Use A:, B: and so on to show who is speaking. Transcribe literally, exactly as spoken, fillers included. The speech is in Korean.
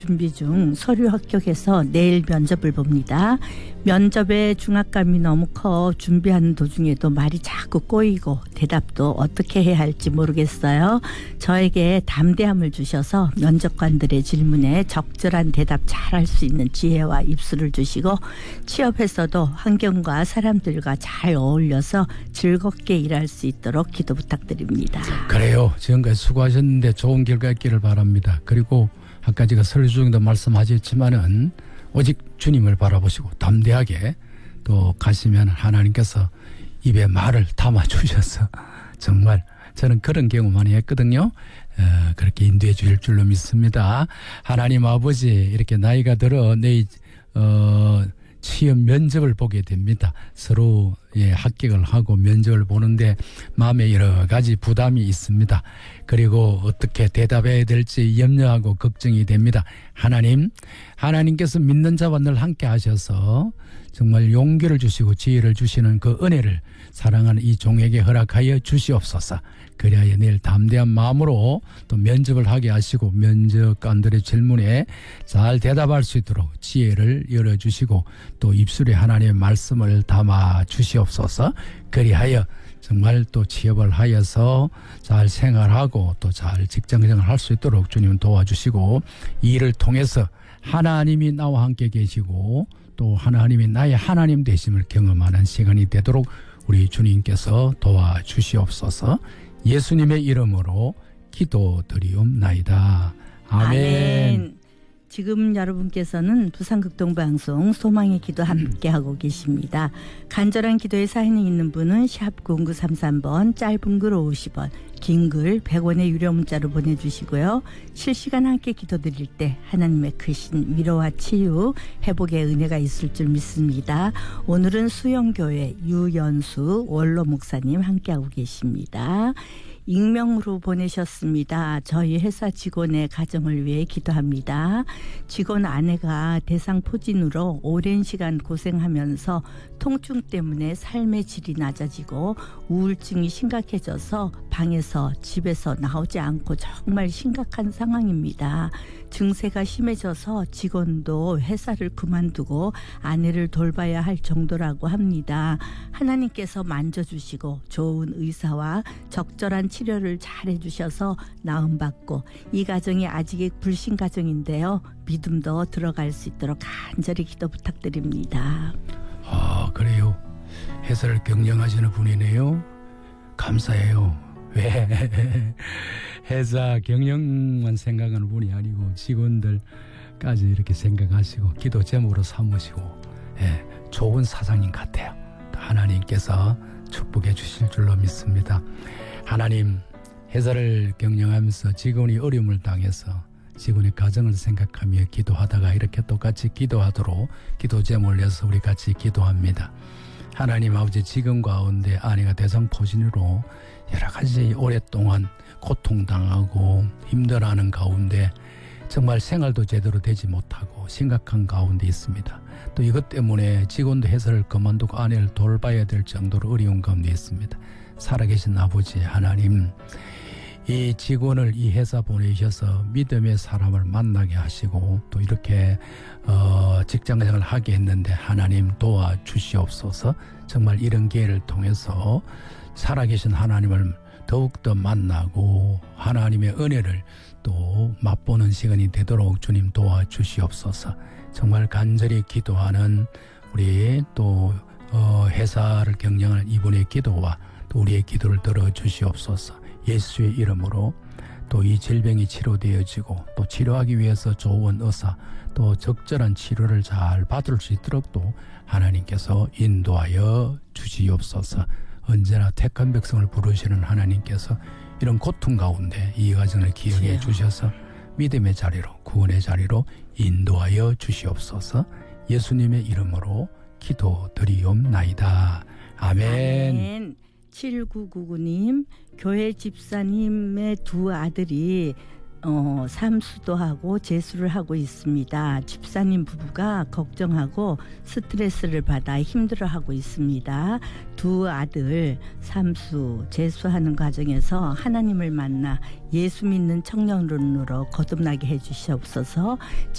A: 준비 중 서류 합격해서 내일 면접을 봅니다. 면접에 중압감이 너무 커 준비하는 도중에도 말이 자꾸 꼬이고 대답도 어떻게 해야 할지 모르겠어요. 저에게 담대함을 주셔서 면접관들의 질문에 적절한 대답 잘할 수 있는 지혜와 입술을 주시고 취업에서도 환경과 사람들과 잘 어울려서 즐겁게 일할 수 있도록 기도 부탁드립니다.
B: 그래요. 지금까지 수고하셨는데 좋은 결과 있기를 바랍니다. 그리고 아까 제가 설교 중에도 말씀하셨지만은 오직 주님을 바라보시고 담대하게 또 가시면 하나님께서 입에 말을 담아주셔서 정말 저는 그런 경우 많이 했거든요. 어, 그렇게 인도해 주실 줄로 믿습니다. 하나님 아버지 이렇게 나이가 들어 내 어, 취업 면접을 보게 됩니다. 서로 예, 합격을 하고 면접을 보는데 마음에 여러 가지 부담이 있습니다. 그리고 어떻게 대답해야 될지 염려하고 걱정이 됩니다. 하나님, 하나님께서 믿는 자와 늘 함께 하셔서 정말 용기를 주시고 지혜를 주시는 그 은혜를 사랑하는 이 종에게 허락하여 주시옵소서. 그리하여 내일 담대한 마음으로 또 면접을 하게 하시고 면접관들의 질문에 잘 대답할 수 있도록 지혜를 열어주시고 또 입술에 하나님의 말씀을 담아 주시옵소서. 그리하여 정말 또 취업을 하여서 잘 생활하고 또 잘 직장생활을 할 수 있도록 주님 도와주시고 이 일을 통해서 하나님이 나와 함께 계시고 또 하나님이 나의 하나님 되심을 경험하는 시간이 되도록 우리 주님께서 도와주시옵소서. 예수님의 이름으로 기도드리옵나이다. 아멘.
A: 아멘. 지금 여러분께서는 부산극동방송 소망의 기도 함께하고 계십니다. 간절한 기도에 사연이 있는 분은 샵 공구삼삼 번, 짧은 글 오십 원, 긴 글 백 원의 유료 문자로 보내주시고요. 실시간 함께 기도드릴 때 하나님의 크신 위로와 치유, 회복의 은혜가 있을 줄 믿습니다. 오늘은 수영교회 유연수 원로 목사님 함께하고 계십니다. 익명으로 보내셨습니다. 저희 회사 직원의 가정을 위해 기도합니다. 직원 아내가 대상포진으로 오랜 시간 고생하면서 통증 때문에 삶의 질이 낮아지고 우울증이 심각해져서 방에서 집에서 나오지 않고 정말 심각한 상황입니다. 증세가 심해져서 직원도 회사를 그만두고 아내를 돌봐야 할 정도라고 합니다. 하나님께서 만져주시고 좋은 의사와 적절한 치료를 잘 해주셔서 나음받고 이 가정이 아직 불신 가정인데요. 믿음도 들어갈 수 있도록 간절히 기도 부탁드립니다.
B: 아, 그래요. 회사를 경영하시는 분이네요. 감사해요. 왜? 회사 경영만 생각하는 분이 아니고 직원들까지 이렇게 생각하시고 기도 제목으로 삼으시고 예, 좋은 사장님 같아요. 하나님께서 축복해 주실 줄로 믿습니다. 하나님, 회사를 경영하면서 직원이 어려움을 당해서 직원의 가정을 생각하며 기도하다가 이렇게 똑같이 기도하도록 기도 제목을 내서 우리 같이 기도합니다. 하나님 아버지, 직원 가운데 아내가 대상포진으로 여러 가지 오랫동안 고통당하고 힘들어하는 가운데 정말 생활도 제대로 되지 못하고 심각한 가운데 있습니다. 또 이것 때문에 직원도 회사를 그만두고 아내를 돌봐야 될 정도로 어려운 가운데 있습니다. 살아계신 아버지 하나님, 이 직원을 이 회사 보내셔서 믿음의 사람을 만나게 하시고 또 이렇게 어, 직장생활을 하게 했는데 하나님 도와주시옵소서. 정말 이런 기회를 통해서 살아계신 하나님을 더욱더 만나고 하나님의 은혜를 또 맛보는 시간이 되도록 주님 도와주시옵소서. 정말 간절히 기도하는 우리 또 어, 회사를 경영하는 이분의 기도와 또 우리의 기도를 들어주시옵소서. 예수의 이름으로 또 이 질병이 치료되어지고 또 치료하기 위해서 좋은 의사 또 적절한 치료를 잘 받을 수 있도록 또 하나님께서 인도하여 주시옵소서. 언제나 택한 백성을 부르시는 하나님께서 이런 고통 가운데 이 가정을 기억해 주셔서 믿음의 자리로 구원의 자리로 인도하여 주시옵소서. 예수님의 이름으로 기도드리옵나이다. 아멘.
A: 아멘. 칠구구구 님, 교회 집사님의 두 아들이 어, 삼수도 하고 재수를 하고 있습니다. 집사님 부부가 걱정하고 스트레스를 받아 힘들어하고 있습니다. 두 아들 삼수, 재수하는 과정에서 하나님을 만나 예수 믿는 청년으로 거듭나게 해주시옵소서.